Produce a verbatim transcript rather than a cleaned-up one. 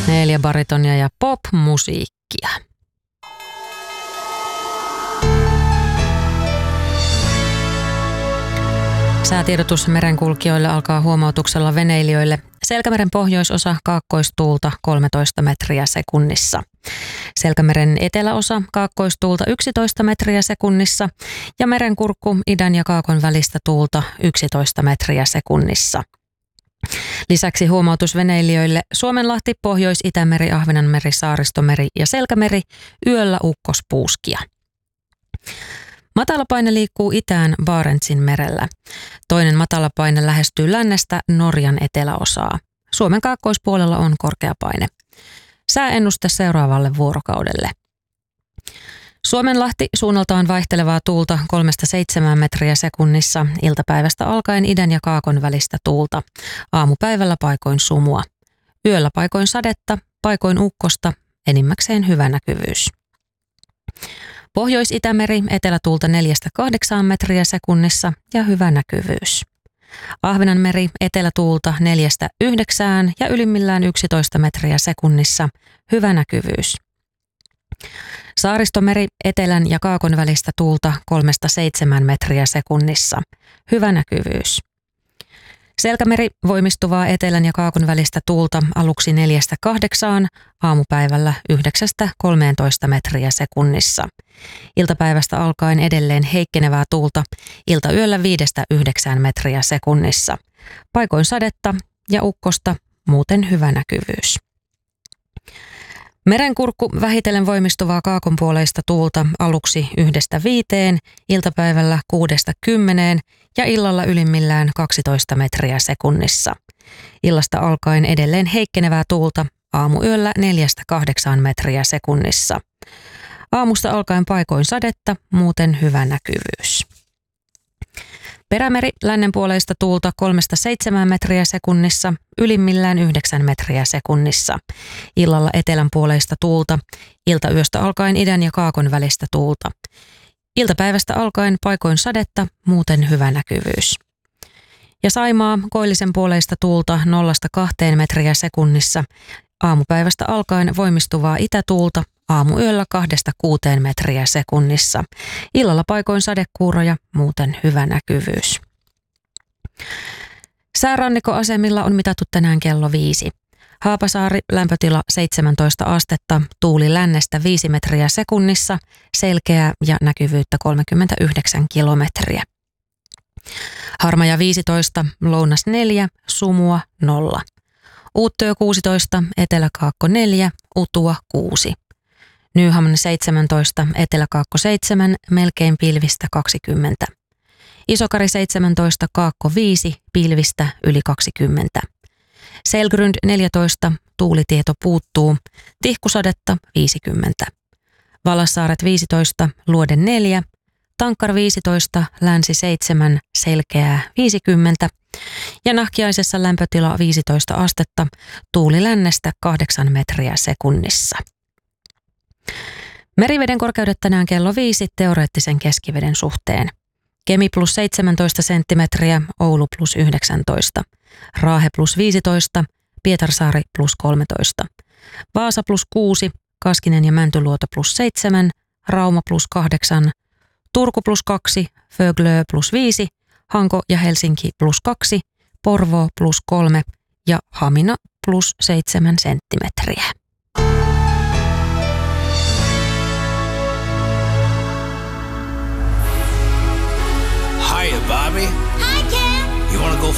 Neljä baritonia ja pop-musiikkia. Säätiedotus merenkulkijoille alkaa huomautuksella veneilijöille. Selkämeren pohjoisosa kaakkoistuulta kolmetoista metriä sekunnissa. Selkämeren eteläosa kaakkoistuulta yksitoista metriä sekunnissa ja merenkurkku idän ja kaakon välistä tuulta yksitoista metriä sekunnissa. Lisäksi huomautus veneilijöille Suomenlahti, Pohjois-Itämeri, Ahvenanmeri, Saaristomeri ja Selkämeri yöllä ukkospuuskia. Matalapaine liikkuu itään Barentsin merellä. Toinen matalapaine lähestyy lännestä Norjan eteläosaa. Suomen kaakkoispuolella on korkeapaine. Sääennuste seuraavalle vuorokaudelle. Suomenlahti suunnaltaan vaihtelevaa tuulta kolmesta seitsemään metriä sekunnissa, iltapäivästä alkaen idän ja kaakon välistä tuulta, aamupäivällä paikoin sumua. Yöllä paikoin sadetta, paikoin ukkosta, enimmäkseen hyvä näkyvyys. Pohjois-Itämeri etelätuulta neljästä kahdeksaan metriä sekunnissa ja hyvä näkyvyys. Ahvenanmeri etelätuulta neljästä yhdeksään ja ylimmillään yksitoista metriä sekunnissa, hyvä näkyvyys. Saaristomeri etelän ja kaakon välistä tuulta kolmesta seitsemään metriä sekunnissa, hyvä näkyvyys. Selkämeri voimistuvaa etelän ja kaakon välistä tuulta aluksi neljästä kahdeksaan, aamupäivällä yhdeksästä kolmeentoista metriä sekunnissa. Iltapäivästä alkaen edelleen heikkenevää tuulta, iltayöllä viidestä yhdeksään metriä sekunnissa. Paikoin sadetta ja ukkosta, muuten hyvä näkyvyys. Merenkurkku vähitellen voimistuvaa kaakonpuoleista tuulta aluksi yhdestä viiteen, iltapäivällä kuudesta kymmeneen ja illalla ylimmillään kaksitoista metriä sekunnissa. Illasta alkaen edelleen heikkenevää tuulta, aamuyöllä neljästä kahdeksaan metriä sekunnissa. Aamusta alkaen paikoin sadetta, muuten hyvä näkyvyys. Perämeri lännenpuoleista tuulta kolmesta seitsemään metriä sekunnissa, ylimmillään yhdeksän metriä sekunnissa. Illalla etelänpuoleista tuulta, iltayöstä alkaen idän ja kaakon välistä tuulta. Iltapäivästä alkaen paikoin sadetta, muuten hyvä näkyvyys. Ja Saimaa koillisen puoleista tuulta nollasta kahteen metriä sekunnissa. Aamupäivästä alkaen voimistuvaa itätuulta, aamuyöllä kahdesta kuuteen metriä sekunnissa. Illalla paikoin sadekuuroja, muuten hyvä näkyvyys. Säärannikkoasemilla on mitattu tänään kello viisi. Haapasaari lämpötila seitsemäntoista astetta, tuuli lännestä viisi metriä sekunnissa, selkeää ja näkyvyyttä kolmekymmentäyhdeksän kilometriä. Harmaja viisitoista, lounas neljä, sumua nolla. Uuttöö kuusitoista, eteläkaakko neljä, utua kuusi. Nyhamn seitsemäntoista, eteläkaakko seitsemän, melkein pilvistä kaksikymmentä. Isokari seitsemäntoista, kaakko viisi, pilvistä yli kaksikymmentä. Selgrund neljätoista, tuulitieto puuttuu, tihkusadetta viisikymmentä. Valassaaret viisitoista, luode neljä, Tankkar viisitoista, länsi seitsemän, selkeää viisikymmentä. Ja Nahkiaisessa lämpötila viisitoista astetta, tuuli lännestä kahdeksan metriä sekunnissa. Meriveden korkeudet tänään kello viisi teoreettisen keskiveden suhteen. Kemi plus seitsemäntoista senttimetriä, Oulu plus yhdeksäntoista, Raahe plus viisitoista, Pietarsaari plus kolmetoista, Vaasa plus kuusi, Kaskinen ja Mäntyluoto plus seitsemän, Rauma plus kahdeksan, Turku plus kaksi, Föglö plus viisi, Hanko ja Helsinki plus kaksi, Porvoo plus kolme ja Hamina plus seitsemän senttimetriä. Hiya, Bobby. Hi, Ken. You want to go